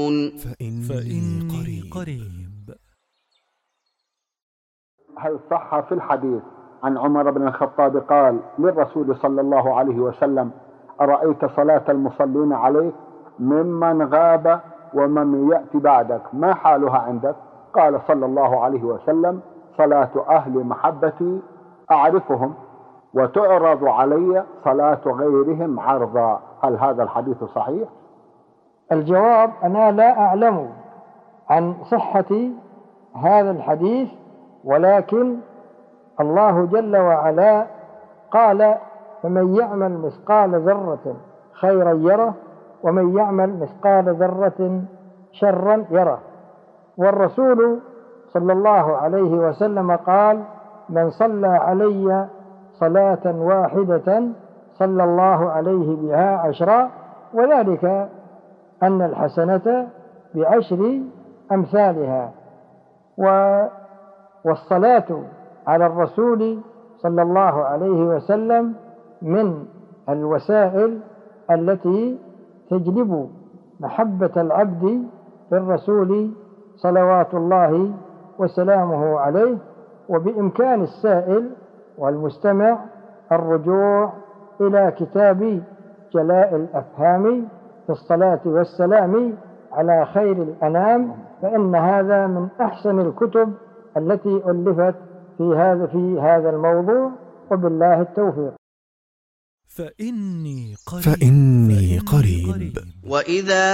فإني قريب. هل صح في الحديث عن عمر بن الخطاب قال للرسول صلى الله عليه وسلم: أرأيت صلاة المصلين عليك ممن غاب ومن يأتي بعدك ما حالها عندك؟ قال صلى الله عليه وسلم: صلاة أهل محبتي أعرفهم وتعرض علي صلاة غيرهم عرضا. هل هذا الحديث صحيح؟ الجواب: أنا لا أعلم عن صحة هذا الحديث، ولكن الله جل وعلا قال: فمن يعمل مثقال ذرة خيرا يره ومن يعمل مثقال ذرة شرا يره. والرسول صلى الله عليه وسلم قال: من صلى علي صلاة واحدة صلى الله عليه بها 10، وذلك أن الحسنة ب10 أمثالها. والصلاة على الرسول صلى الله عليه وسلم من الوسائل التي تجلب محبة العبد للرسول صلوات الله وسلامه عليه. وبإمكان السائل والمستمع الرجوع إلى كتاب جلاء الأفهام في الصلاة والسلام على خير الأنام، فإن هذا من أحسن الكتب التي ألفت في هذا الموضوع، وبالله التوفيق. فإني قريب. وإذا